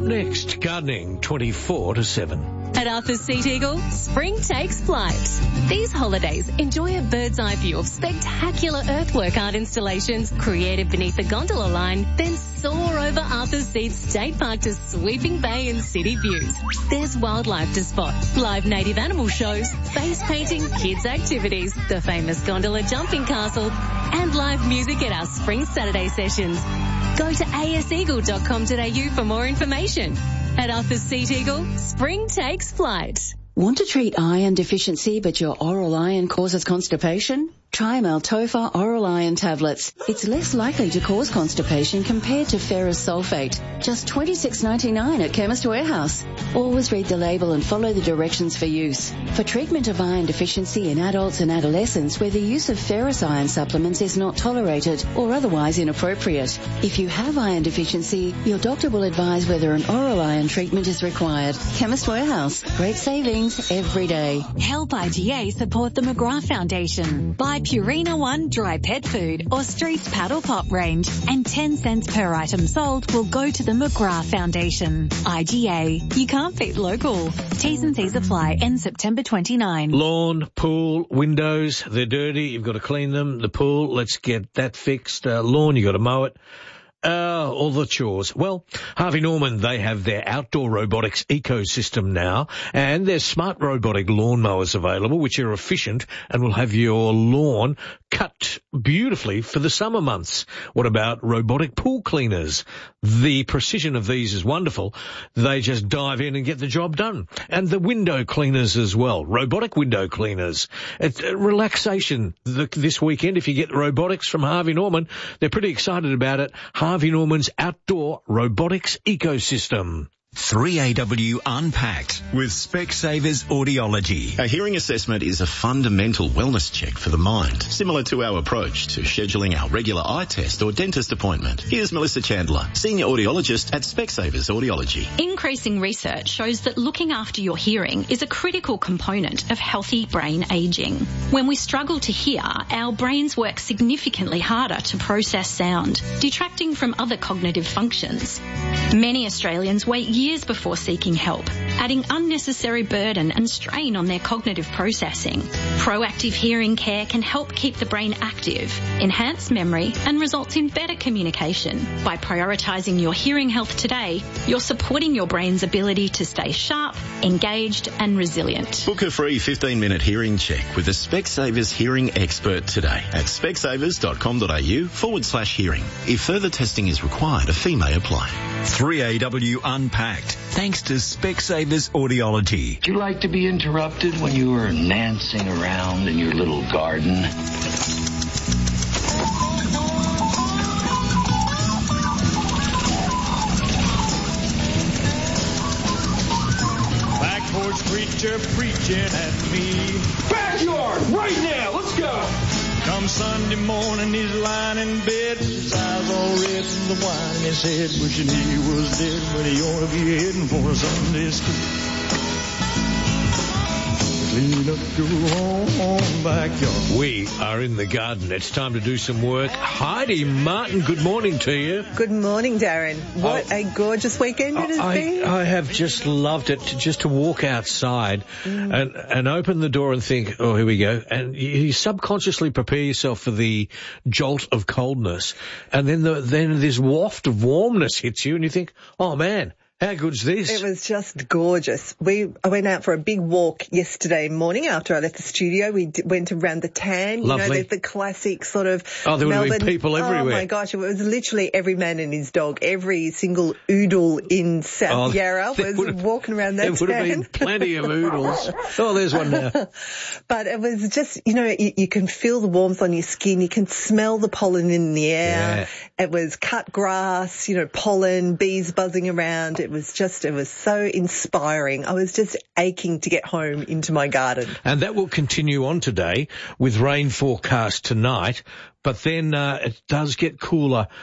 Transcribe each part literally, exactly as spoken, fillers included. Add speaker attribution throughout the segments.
Speaker 1: next, gardening twenty-four to seven.
Speaker 2: At Arthur's Seat Eagle, spring takes flight. These holidays, enjoy a bird's eye view of spectacular earthwork art installations created beneath the gondola line, then soar over Arthur's Seat State Park to sweeping bay and city views. There's wildlife to spot, live native animal shows, face painting, kids activities, the famous gondola jumping castle, and live music at our spring Saturday sessions. Go to a s eagle dot com dot a u for more information. At Arthur's Seat Eagle, spring takes flight.
Speaker 3: Want to treat iron deficiency but your oral iron causes constipation? Try Maltopha Oral Iron Tablets. It's less likely to cause constipation compared to ferrous sulfate. Just twenty-six ninety-nine at Chemist Warehouse. Always read the label and follow the directions for use. For treatment of iron deficiency in adults and adolescents where the use of ferrous iron supplements is not tolerated or otherwise inappropriate. If you have iron deficiency, your doctor will advise whether an oral iron treatment is required. Chemist Warehouse. Great savings every day.
Speaker 4: Help I G A support the McGrath Foundation. Buy Purina One dry pet food or Streets Paddle Pop range, and ten cents per item sold will go to the McGrath Foundation. I G A. You can't beat local. T's and C's apply. End September twenty-ninth.
Speaker 1: Lawn, pool, windows, they're dirty. You've got to clean them. The pool, let's get that fixed. Uh, lawn, you've got to mow it. Uh, all the chores. Well, Harvey Norman, they have their outdoor robotics ecosystem now, and there's smart robotic lawnmowers available, which are efficient and will have your lawn cut beautifully for the summer months. What about robotic pool cleaners? The precision of these is wonderful. They just dive in and get the job done. And the window cleaners as well, robotic window cleaners. It's uh, relaxation the, this weekend. If you get the robotics from Harvey Norman, they're pretty excited about it. Harvey Norman's outdoor robotics ecosystem.
Speaker 5: three A W Unpacked with Specsavers Audiology.
Speaker 6: A hearing assessment is a fundamental wellness check for the mind, similar to our approach to scheduling our regular eye test or dentist appointment. Here's Melissa Chandler, Senior Audiologist at Specsavers Audiology.
Speaker 7: Increasing research shows that looking after your hearing is a critical component of healthy brain ageing. When we struggle to hear, our brains work significantly harder to process sound, detracting from other cognitive functions. Many Australians wait years years before seeking help, adding unnecessary burden and strain on their cognitive processing. Proactive hearing care can help keep the brain active, enhance memory, and results in better communication. By prioritising your hearing health today, you're supporting your brain's ability to stay sharp, engaged, and resilient.
Speaker 6: Book a free fifteen-minute hearing check with a Specsavers hearing expert today at specsavers.com.au forward slash hearing. If further testing is required, a fee may apply.
Speaker 5: three A W Unpacked, thanks to Specsavers Audiology.
Speaker 8: Do you like to be interrupted when you were nancing around in your little garden?
Speaker 9: Back porch preacher preaching at me.
Speaker 10: Backyard, right now, let's go!
Speaker 9: Come Sunday morning, he's lying in bed, his eyes all red from the wine in his head, wishing he was dead when he ought to be heading for a Sunday school. Clean up your own backyard.
Speaker 1: We are in the garden. It's time to do some work. Heidi Martin, good morning to you.
Speaker 11: Good morning, Darren. What oh, a gorgeous weekend it has
Speaker 1: I,
Speaker 11: been.
Speaker 1: I have just loved it, to, just to walk outside mm. and, and open the door and think, oh, here we go. And you, you subconsciously prepare yourself for the jolt of coldness. And then the, then this waft of warmness hits you and you think, oh, man. How good's this?
Speaker 11: It was just gorgeous. We I went out for a big walk yesterday morning after I left the studio. We d- went around the Tan. You
Speaker 1: Lovely.
Speaker 11: know, the, the classic sort of
Speaker 1: Oh, there would
Speaker 11: Melbourne.
Speaker 1: have been people everywhere.
Speaker 11: Oh, my gosh. It was literally every man and his dog. Every single oodle in South
Speaker 1: oh,
Speaker 11: Yarra was walking around that
Speaker 1: There would
Speaker 11: Tan.
Speaker 1: have been plenty of oodles. Oh, there's one now.
Speaker 11: But it was just, you know, you, you can feel the warmth on your skin. You can smell the pollen in the air. Yeah. It was cut grass, you know, pollen, bees buzzing around. It was just, it was so inspiring. I was just aching to get home into my garden.
Speaker 1: And that will continue on today with rain forecast tonight, but then uh, it does get cooler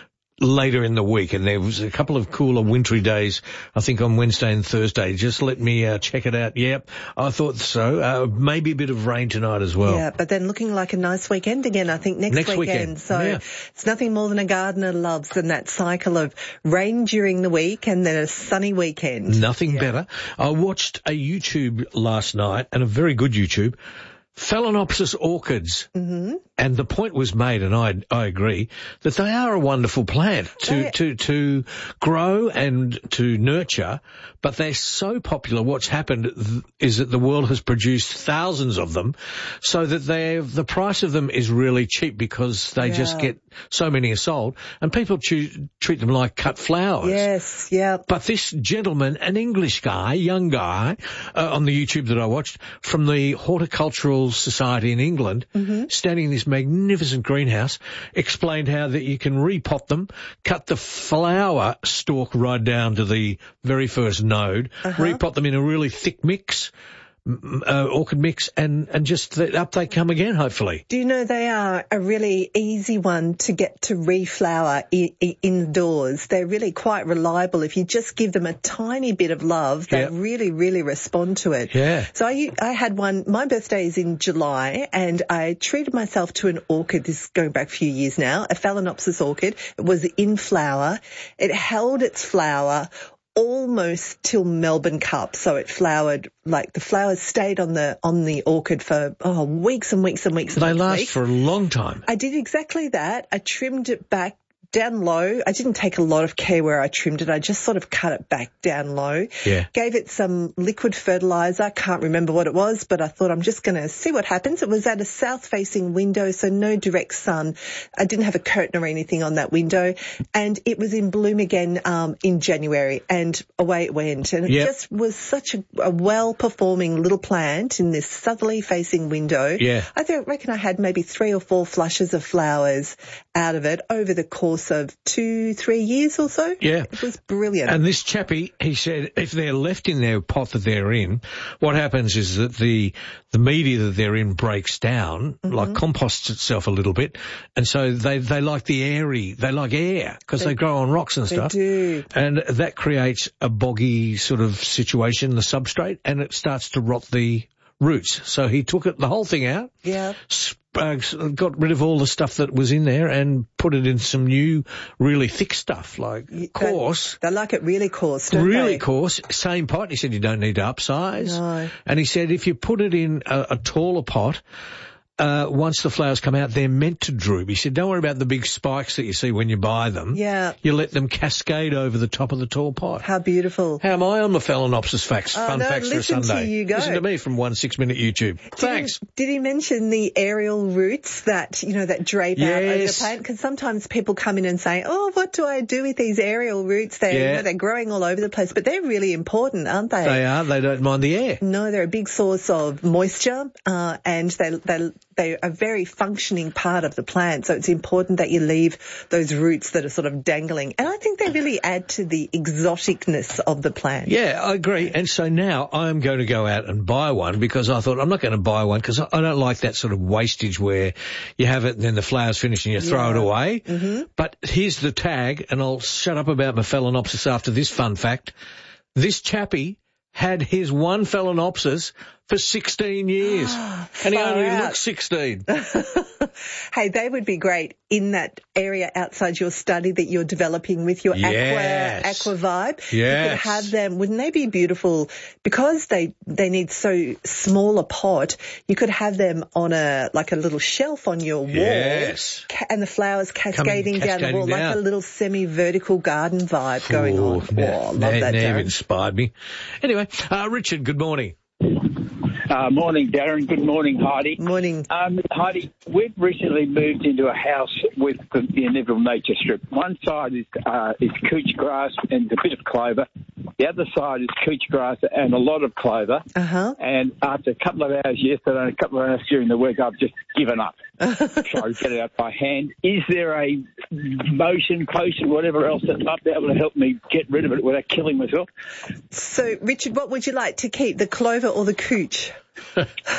Speaker 1: later in the week, and there was a couple of cooler wintry days, I think on Wednesday and Thursday. Just let me uh, check it out. Yep, I thought so. Uh, maybe a bit of rain tonight as well.
Speaker 11: Yeah, but then looking like a nice weekend again, I think, next,
Speaker 1: next
Speaker 11: weekend.
Speaker 1: weekend.
Speaker 11: So
Speaker 1: yeah.
Speaker 11: It's nothing more than a gardener loves than that cycle of rain during the week and then a sunny weekend.
Speaker 1: Nothing
Speaker 11: yeah.
Speaker 1: better. I watched a YouTube last night, and a very good YouTube, Phalaenopsis orchids.
Speaker 11: Mm-hmm.
Speaker 1: And the point was made, and I I agree, that they are a wonderful plant to,
Speaker 11: They...
Speaker 1: to, to grow and to nurture, but they're so popular. What's happened is that the world has produced thousands of them, so that they the price of them is really cheap because they
Speaker 11: yeah.
Speaker 1: just get so many are sold, and people choose, treat them like cut flowers.
Speaker 11: Yes, yeah.
Speaker 1: But this gentleman, an English guy, young guy, uh, on the YouTube that I watched, from the Horticultural Society in England,
Speaker 11: mm-hmm.
Speaker 1: standing in this magnificent greenhouse, explained how that you can repot them, cut the flower stalk right down to the very first node,
Speaker 11: uh-huh.
Speaker 1: repot them in a really thick mix, Uh, orchid mix, and, and just th- up they come again, hopefully.
Speaker 11: Do you know they are a really easy one to get to reflower I- I- indoors? They're really quite reliable. If you just give them a tiny bit of love, they
Speaker 1: yep.
Speaker 11: really, really respond to it.
Speaker 1: Yeah.
Speaker 11: So I, I had one, my birthday is in July, and I treated myself to an orchid, this is going back a few years now, a Phalaenopsis orchid. It was in flower. It held its flower almost till Melbourne Cup, so it flowered, like the flowers stayed on the on the orchid for oh weeks and weeks and weeks and
Speaker 1: they
Speaker 11: weeks.
Speaker 1: last
Speaker 11: weeks.
Speaker 1: for a long time.
Speaker 11: I did exactly that. I trimmed it back down low. I didn't take a lot of care where I trimmed it. I just sort of cut it back down low.
Speaker 1: Yeah.
Speaker 11: Gave it some liquid fertilizer. Can't remember what it was, but I thought I'm just going to see what happens. It was at a south-facing window, so no direct sun. I didn't have a curtain or anything on that window, and it was in bloom again um, in January, and away it went. And it
Speaker 1: yep.
Speaker 11: just was such a, a well-performing little plant in this southerly-facing window.
Speaker 1: Yeah.
Speaker 11: I think, reckon I had maybe three or four flushes of flowers out of it over the course of two, three years or so.
Speaker 1: Yeah.
Speaker 11: It was brilliant.
Speaker 1: And this chappie, he said, if they're left in their pot that they're in, what happens is that the the media that they're in breaks down, mm-hmm. like composts itself a little bit, and so they they like the airy, they like air, because they, they grow on rocks and stuff.
Speaker 11: They do.
Speaker 1: And that creates a boggy sort of situation, the substrate, and it starts to rot the roots. So he took it, the whole thing out.
Speaker 11: Yeah.
Speaker 1: Uh, got rid of all the stuff that was in there and put it in some new, really thick stuff, like
Speaker 11: they,
Speaker 1: coarse.
Speaker 11: They like it really coarse, don't
Speaker 1: really
Speaker 11: they?
Speaker 1: coarse. Same pot. He said you don't need to upsize.
Speaker 11: No.
Speaker 1: And he said if you put it in a, a taller pot, uh, once the flowers come out, they're meant to droop. He said, don't worry about the big spikes that you see when you buy them.
Speaker 11: Yeah.
Speaker 1: You let them cascade over the top of the tall pot.
Speaker 11: How beautiful.
Speaker 1: How am I on my Phalaenopsis facts?
Speaker 11: Oh,
Speaker 1: Fun
Speaker 11: no,
Speaker 1: facts for a
Speaker 11: listen
Speaker 1: Sunday.
Speaker 11: to you go.
Speaker 1: Listen to me from one six-minute YouTube.
Speaker 11: Did
Speaker 1: Thanks.
Speaker 11: He, did he mention the aerial roots that, you know, that drape
Speaker 1: yes.
Speaker 11: out over the plant? Because sometimes people come in and say, oh, what do I do with these aerial roots? They're,
Speaker 1: yeah.
Speaker 11: you know, they're growing all over the place, but they're really important, aren't they?
Speaker 1: They are. They don't mind the air.
Speaker 11: No, they're a big source of moisture, uh, and they, they, they're a very functioning part of the plant. So it's important that you leave those roots that are sort of dangling. And I think they really add to the exoticness of the plant.
Speaker 1: Yeah, I agree. And so now I'm going to go out and buy one because I thought I'm not going to buy one because I don't like that sort of wastage where you have it and then the flowers finish and you throw
Speaker 11: yeah.
Speaker 1: it away.
Speaker 11: Mm-hmm.
Speaker 1: But here's the tag, and I'll shut up about my Phalaenopsis after this fun fact. This chappie had his one Phalaenopsis for sixteen years. And he only
Speaker 11: out.
Speaker 1: looks sixteen.
Speaker 11: Hey, they would be great in that area outside your study that you're developing with your
Speaker 1: yes.
Speaker 11: aqua, aqua vibe.
Speaker 1: Yes.
Speaker 11: You could have them, wouldn't they be beautiful? Because they, they need so small a pot, you could have them on a, like a little shelf on your wall.
Speaker 1: Yes.
Speaker 11: Ca- and the flowers cascading,
Speaker 1: Coming,
Speaker 11: down the wall,
Speaker 1: down.
Speaker 11: like a little semi-vertical garden vibe going
Speaker 1: Ooh,
Speaker 11: on.
Speaker 1: Now,
Speaker 11: Oh, love
Speaker 1: now,
Speaker 11: that,
Speaker 1: now you've
Speaker 11: Darren.
Speaker 1: inspired me. Anyway, uh, Richard, good morning.
Speaker 12: Uh, morning, Darren. Good morning, Heidi.
Speaker 11: Morning.
Speaker 12: Um, Heidi, we've recently moved into a house with the, the inevitable nature strip. One side is uh, is couch grass and a bit of clover. The other side is couch grass and a lot of clover.
Speaker 11: Uh-huh.
Speaker 12: And after a couple of hours yesterday and a couple of hours during the week, I've just given up. Try to get it out by hand. Is there a motion, potion, whatever else that might be able to help me get rid of it without killing myself?
Speaker 11: So, Richard, what would you like to keep, the clover or the couch?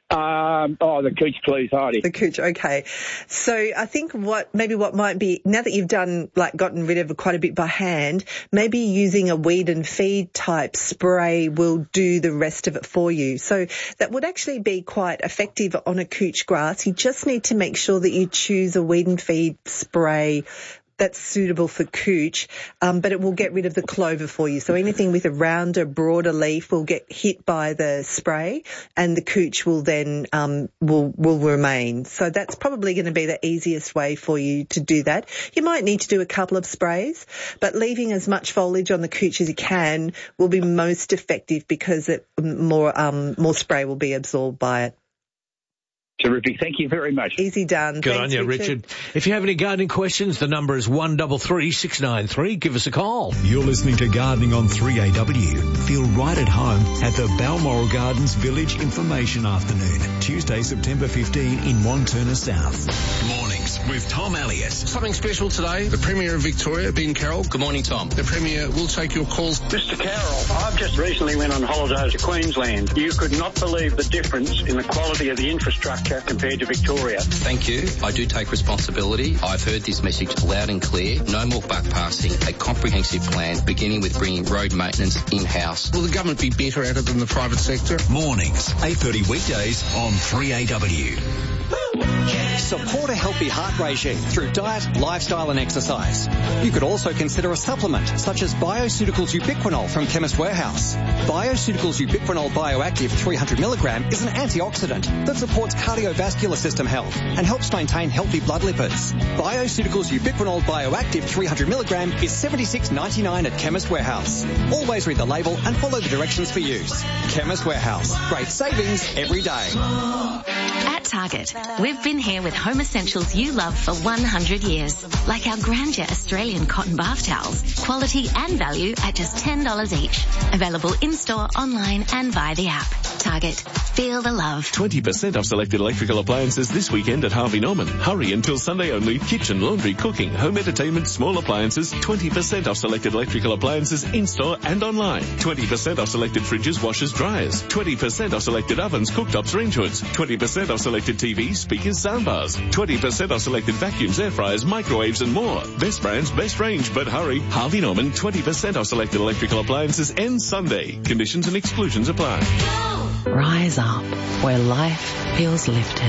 Speaker 12: Um, oh, the cooch, please, Heidi.
Speaker 11: The cooch, okay. So I think what, maybe what might be, now that you've done, like, gotten rid of quite a bit by hand, maybe using a weed and feed type spray will do the rest of it for you. So that would actually be quite effective on a cooch grass. You just need to make sure that you choose a weed and feed spray that's suitable for cooch, um, but it will get rid of the clover for you. So anything with a rounder, broader leaf will get hit by the spray, and the cooch will then um, will will remain. So that's probably going to be the easiest way for you to do that. You might need to do a couple of sprays, but leaving as much foliage on the cooch as you can will be most effective because it more um, more spray will be absorbed by it.
Speaker 12: Terrific. Thank you very much.
Speaker 11: Easy done.
Speaker 1: Good
Speaker 11: Thanks,
Speaker 1: on you, Richard. Richard. If you have any gardening questions, the number is one three three, six nine three. Give us a call.
Speaker 5: You're listening to Gardening on three A W. Feel right at home at the Balmoral Gardens Village Information Afternoon, Tuesday, September fifteenth in Wantirna South.
Speaker 13: Mornings with Tom Elliott.
Speaker 14: Something special today. The Premier of Victoria, Ben Carroll.
Speaker 13: Good morning, Tom.
Speaker 14: The Premier will take your calls.
Speaker 15: Mister Carroll, I've just recently went on holidays to Queensland. You could not believe the difference in the quality of the infrastructure compared to Victoria.
Speaker 13: Thank you. I do take responsibility. I've heard this message loud and clear. No more buck passing. A comprehensive plan beginning with bringing road maintenance in-house.
Speaker 14: Will the government be better at it than the private sector?
Speaker 5: Mornings, eight thirty weekdays on three A W.
Speaker 16: Support a healthy heart regime through diet, lifestyle and exercise. You could also consider a supplement such as Bioceuticals Ubiquinol from Chemist Warehouse. Bioceuticals Ubiquinol Bioactive three hundred milligram is an antioxidant that supports cardiovascular system health and helps maintain healthy blood lipids. Bioceuticals Ubiquinol Bioactive three hundred milligram is seventy-six ninety-nine at Chemist Warehouse. Always read the label and follow the directions for use. Chemist Warehouse. Great savings every day.
Speaker 2: At Target, we've been here with home essentials you love for one hundred years, like our Grandeur Australian cotton bath towels, quality and value at just ten dollars each. Available in-store, online and via the app. Target, feel the love.
Speaker 17: twenty percent off selected electrical appliances this weekend at Harvey Norman. Hurry until Sunday only. Kitchen, laundry, cooking, home entertainment, small appliances, twenty percent off selected electrical appliances in-store and online. twenty percent off selected fridges, washers, dryers. twenty percent off selected ovens, cooktops, range hoods. twenty percent off selected T Vs, speakers, soundbars. twenty percent off selected vacuums, air fryers, microwaves and more. Best brands, best range, but hurry. Harvey Norman, twenty percent off selected electrical appliances ends Sunday. Conditions and exclusions apply.
Speaker 18: Rise up where life feels lifted,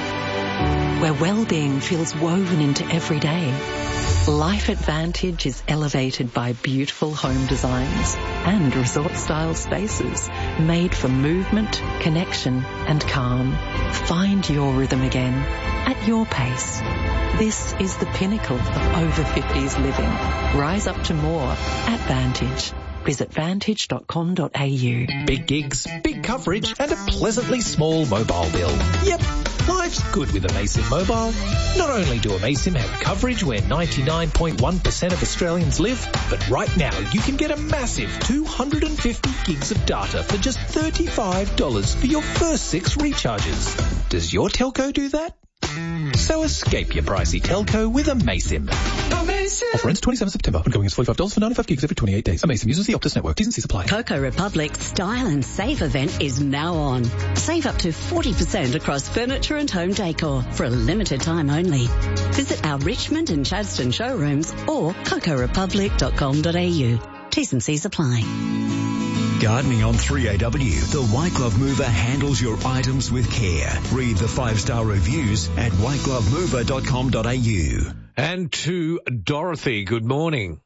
Speaker 18: where well-being feels woven into every day. Life Advantage is elevated by beautiful home designs and resort-style spaces made for movement, connection and calm. Find your rhythm again at your pace. This is the pinnacle of over fifties living. Rise up to more at Vantage. Visit vantage dot com dot a u.
Speaker 19: Big gigs, big coverage, and a pleasantly small mobile bill. Yep, life's good with Amaysim Mobile. Not only do Amaysim have coverage where ninety-nine point one percent of Australians live, but right now you can get a massive two hundred fifty gigs of data for just thirty-five dollars for your first six recharges. Does your telco do that? So escape your pricey telco with Amaysim. Amaysim. Offer ends twenty-seventh September. Ongoing is forty-five dollars for ninety-five gigs every twenty-eight days. Amaysim uses the Optus network. T's and C's apply.
Speaker 20: Coco Republic's Style and Save event is now on. Save up to forty percent across furniture and home decor for a limited time only. Visit our Richmond and Chadstone showrooms or coco republic dot com dot a u. T's and C's apply.
Speaker 5: Gardening on three A W. The White Glove Mover handles your items with care. Read the five-star reviews at white glove mover dot com dot a u.
Speaker 1: And to Dorothy, good morning.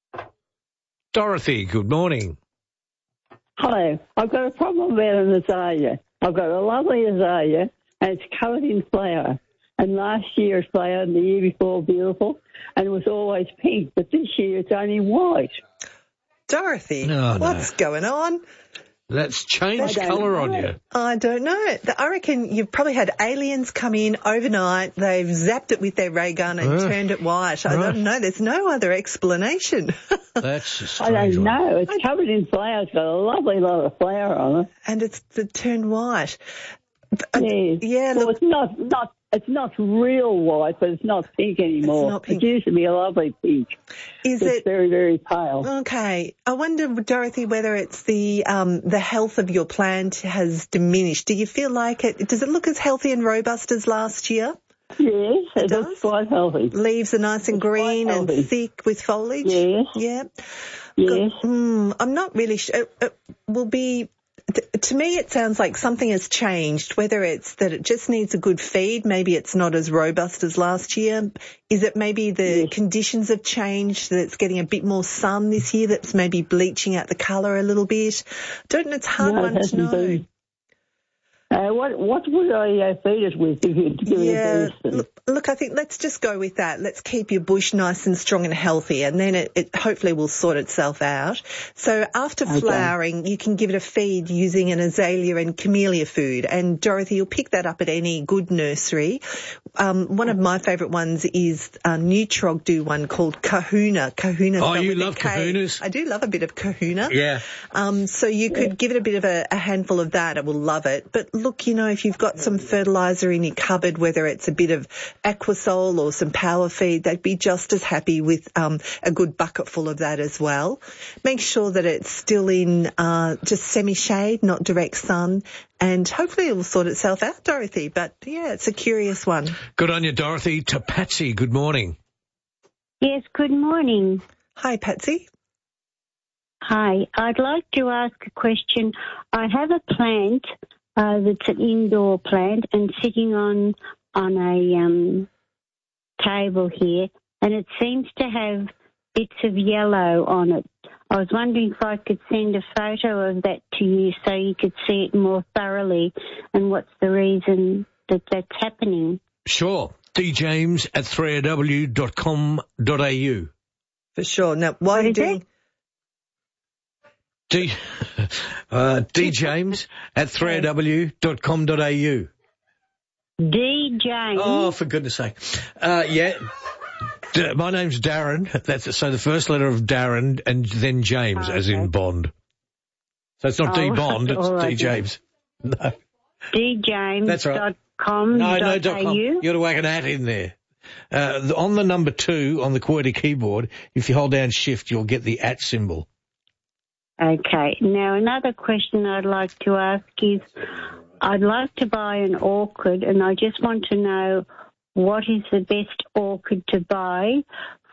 Speaker 1: Dorothy, good morning.
Speaker 21: Hello. I've got a problem with an azalea. I've got a lovely azalea and it's covered in flower. And last year it flowered and the year before beautiful and it was always pink. But this year it's only white.
Speaker 11: Dorothy,
Speaker 1: no,
Speaker 11: what's
Speaker 1: no.
Speaker 11: going on?
Speaker 1: That's changed colour on you.
Speaker 11: I don't know. I reckon you've probably had aliens come in overnight. They've zapped it with their ray gun and uh, turned it white. I don't know. There's no other explanation.
Speaker 1: That's a strange
Speaker 21: I don't
Speaker 1: one.
Speaker 21: know. It's covered in flowers. It's got a lovely lot of flower on it.
Speaker 11: And it's it turned white.
Speaker 21: Yes.
Speaker 11: Yeah.
Speaker 21: Well,
Speaker 11: look,
Speaker 21: it's not, not it's not real white, but it's not pink anymore.
Speaker 11: It's not pink.
Speaker 21: It used to be a lovely pink.
Speaker 11: Is
Speaker 21: it's
Speaker 11: it
Speaker 21: very, very pale?
Speaker 11: Okay. I wonder, Dorothy, whether it's the um, the health of your plant has diminished. Do you feel like it? Does it look as healthy and robust as last year?
Speaker 21: Yes, it,
Speaker 11: it does.
Speaker 21: Looks quite healthy.
Speaker 11: Leaves are nice and
Speaker 21: it's
Speaker 11: green and thick with foliage.
Speaker 21: Yes.
Speaker 11: Yeah.
Speaker 21: Yes.
Speaker 11: Mm, I'm not really sure. It will be. To me, it sounds like something has changed, whether it's that it just needs a good feed, maybe it's not as robust as last year. Is it maybe the yes. conditions have changed, that it's getting a bit more sun this year, that's maybe bleaching out the colour a little bit? I don't know, it's a hard
Speaker 21: no,
Speaker 11: one to know.
Speaker 21: Been. Uh, what what would I uh, feed it with if you'd give
Speaker 11: yeah,
Speaker 21: it a boost?
Speaker 11: Look, look, I think let's just go with that. Let's keep your bush nice and strong and healthy, and then it, it hopefully will sort itself out. So after okay. flowering, you can give it a feed using an azalea and camellia food. And Dorothy, you'll pick that up at any good nursery. Um, one of my favourite ones is uh, Nutrog do one called Kahuna. Kahuna.
Speaker 1: Oh, you love kahunas?
Speaker 11: I do love a bit of Kahuna.
Speaker 1: Yeah.
Speaker 11: Um, so you could yeah. give it a bit of a, a handful of that. It will love it. But look, you know, if you've got some fertiliser in your cupboard, whether it's a bit of Aquasol or some power feed, they'd be just as happy with um, a good bucket full of that as well. Make sure that it's still in uh, just semi-shade, not direct sun, and hopefully it will sort itself out, Dorothy. But, yeah, it's a curious one.
Speaker 1: Good on you, Dorothy. To Patsy, good morning.
Speaker 3: Yes, good morning.
Speaker 11: Hi, Patsy.
Speaker 3: Hi. I'd like to ask a question. I have a plant uh, that's an indoor plant and sitting on on a um, table here, and it seems to have bits of yellow on it. I was wondering if I could send a photo of that to you so you could see it more thoroughly and what's the reason that that's happening.
Speaker 1: Sure. D James at three A W dot com dot A U.
Speaker 11: For sure. Now, why are you doing...
Speaker 1: D, uh, D James at three A W dot com dot A U.
Speaker 3: D James.
Speaker 1: Oh, for goodness sake. Uh, yeah. D- my name's Darren. That's so the first letter of Darren and then James, oh, as okay. in Bond. So it's not oh, D Bond, it's right. D James. No.
Speaker 3: D James.
Speaker 1: That's right.
Speaker 3: Dot com
Speaker 1: no, no,
Speaker 3: dot
Speaker 1: dot com. You got to whack an at in there. Uh, the, on the number two on the QWERTY keyboard, if you hold down shift, you'll get the at symbol.
Speaker 3: Okay. Now, another question I'd like to ask is, I'd like to buy an orchid, and I just want to know what is the best orchid to buy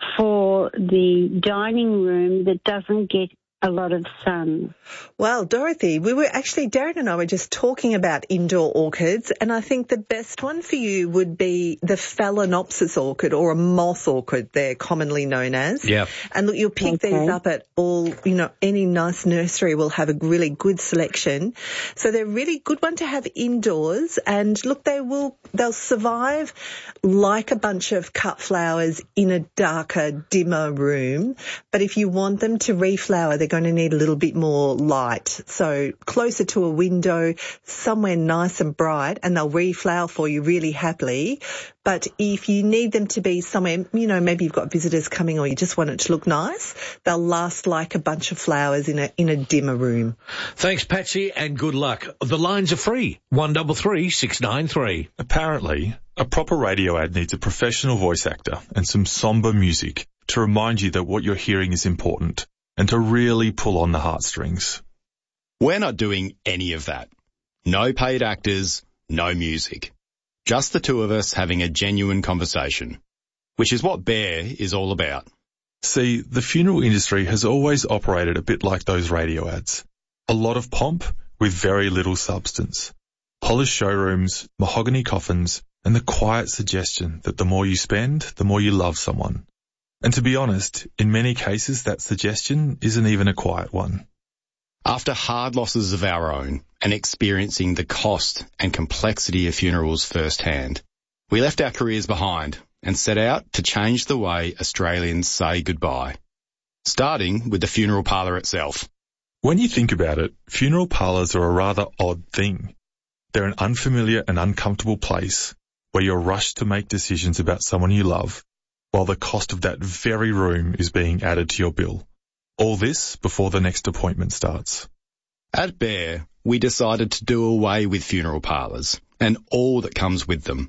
Speaker 3: for the dining room that doesn't get a lot of sun.
Speaker 11: Well, Dorothy, we were actually, Darren and I were just talking about indoor orchids, and I think the best one for you would be the Phalaenopsis orchid, or a moss orchid, they're commonly known as.
Speaker 1: Yeah.
Speaker 11: And look, you'll pick okay. these up at all, you know, any nice nursery will have a really good selection. So they're a really good one to have indoors, and look, they will, they'll survive like a bunch of cut flowers in a darker, dimmer room. But if you want them to reflower, they're going to need a little bit more light. So closer to a window, somewhere nice and bright, and they'll reflower for you really happily. But if you need them to be somewhere, you know, maybe you've got visitors coming or you just want it to look nice, they'll last like a bunch of flowers in a in a dimmer room.
Speaker 1: Thanks, Patsy, and good luck. The lines are free. one three three, six nine three.
Speaker 22: Apparently, a proper radio ad needs a professional voice actor and some somber music to remind you that what you're hearing is important, and to really pull on the heartstrings.
Speaker 23: We're not doing any of that. No paid actors, no music. Just the two of us having a genuine conversation, which is what Bear is all about.
Speaker 22: See, the funeral industry has always operated a bit like those radio ads. A lot of pomp with very little substance. Polished showrooms, mahogany coffins, and the quiet suggestion that the more you spend, the more you love someone. And to be honest, in many cases that suggestion isn't even a quiet one.
Speaker 23: After hard losses of our own and experiencing the cost and complexity of funerals firsthand, we left our careers behind and set out to change the way Australians say goodbye, starting with the funeral parlour itself.
Speaker 22: When you think about it, funeral parlours are a rather odd thing. They're an unfamiliar and uncomfortable place where you're rushed to make decisions about someone you love, while the cost of that very room is being added to your bill. All this before the next appointment starts.
Speaker 23: At Bear, we decided to do away with funeral parlours and all that comes with them.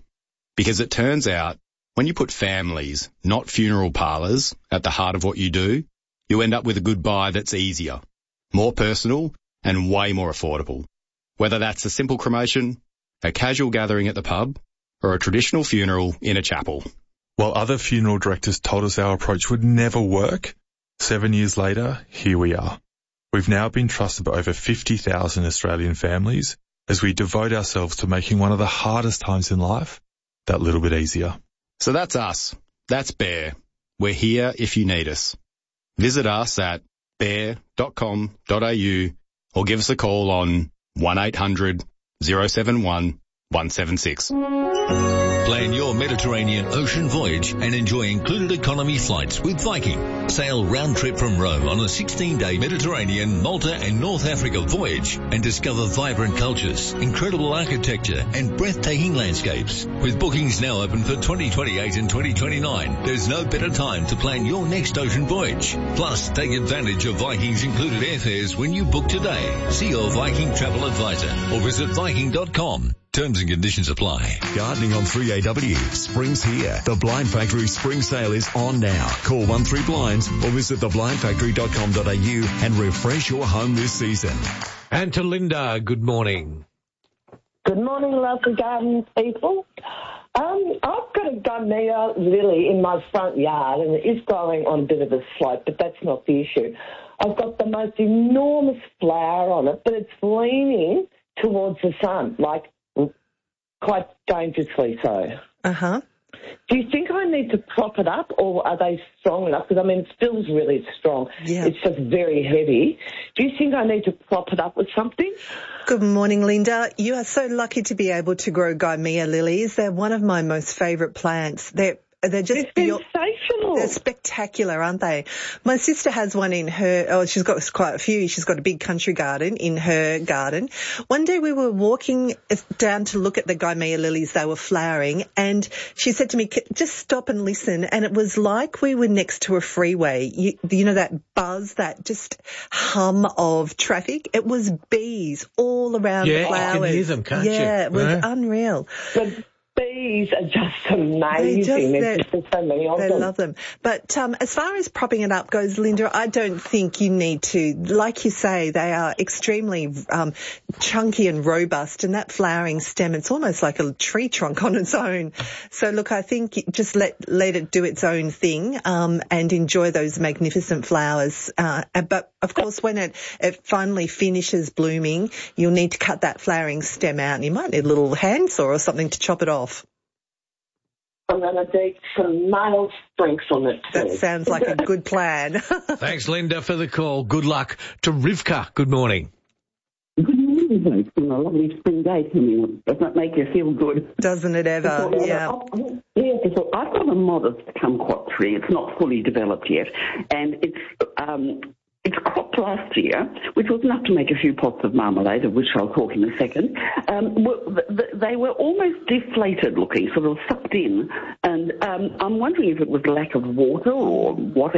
Speaker 23: Because it turns out when you put families, not funeral parlours, at the heart of what you do, you end up with a goodbye that's easier, more personal and way more affordable. Whether that's a simple cremation, a casual gathering at the pub, or a traditional funeral in a chapel.
Speaker 22: While other funeral directors told us our approach would never work, seven years later, here we are. We've now been trusted by over fifty thousand Australian families as we devote ourselves to making one of the hardest times in life that little bit easier.
Speaker 23: So that's us. That's Bear. We're here if you need us. Visit us at bear dot com dot a u or give us a call on one eight hundred oh seven one one seven six.
Speaker 4: Plan your Mediterranean ocean voyage and enjoy included economy flights with Viking. Sail round trip from Rome on a sixteen-day Mediterranean, Malta and North Africa voyage and discover vibrant cultures, incredible architecture and breathtaking landscapes. With bookings now open for twenty twenty-eight and twenty twenty-nine, there's no better time to plan your next ocean voyage. Plus, take advantage of Viking's included airfares when you book today. See your Viking travel advisor or visit viking dot com. Terms and conditions apply.
Speaker 5: Gardening on three A W. Spring's here. The Blind Factory Spring Sale is on now. Call one three blinds or visit the blind factory dot com dot a u and refresh your home this season.
Speaker 1: And to Linda, good morning.
Speaker 6: Good morning, lovely garden people. Um, I've got a Gymea lily in my front yard, and it is growing on a bit of a slope, but that's not the issue. I've got the most enormous flower on it, but it's leaning towards the sun, like quite dangerously so.
Speaker 11: Uh-huh.
Speaker 6: Do you think I need to prop it up, or are they strong enough? Because, I mean, it feels really strong.
Speaker 11: Yeah.
Speaker 6: It's just very heavy. Do you think I need to prop it up with something?
Speaker 11: Good morning, Linda. You are so lucky to be able to grow Gymea lilies. They're one of my most favourite plants. They're They're just
Speaker 6: It's sensational.
Speaker 11: They're spectacular, aren't they? My sister has one in her, oh, she's got quite a few. She's got a big country garden in her garden. One day we were walking down to look at the Gymea lilies. They were flowering, and she said to me, just stop and listen. And it was like we were next to a freeway. You, you know, that buzz, that just hum of traffic. It was bees all around
Speaker 1: yeah,
Speaker 11: the flowers.
Speaker 1: you can hear them, can't
Speaker 11: yeah,
Speaker 1: you?
Speaker 11: Yeah, it was
Speaker 1: yeah.
Speaker 11: unreal.
Speaker 6: But bees are just amazing. There's just so many of
Speaker 11: they
Speaker 6: them.
Speaker 11: They love them. But um, as far as propping it up goes, Linda, I don't think you need to. Like you say, they are extremely um, chunky and robust, and that flowering stem, it's almost like a tree trunk on its own. So, look, I think just let let it do its own thing um, and enjoy those magnificent flowers. Uh, but, of course, when it, it finally finishes blooming, you'll need to cut that flowering stem out, and you might need a little handsaw or something to chop it off.
Speaker 6: I'm going to take some nail strengths on it too.
Speaker 11: That sounds like a good plan.
Speaker 1: Thanks, Linda, for the call. Good luck to Rivka. Good morning.
Speaker 7: Good morning, folks. It's been a lovely spring day coming up. Doesn't that make you feel good?
Speaker 11: Doesn't it ever?
Speaker 7: Thought,
Speaker 11: yeah.
Speaker 7: Oh, yes, I thought, I've got a modest kumquat tree. It's not fully developed yet, and it's um, it's cropped last year, which was enough to make a few pots of marmalade, of which I'll talk in a second. Um, they were almost deflated looking, sort of sucked in, and um, I'm wondering if it was lack of water or what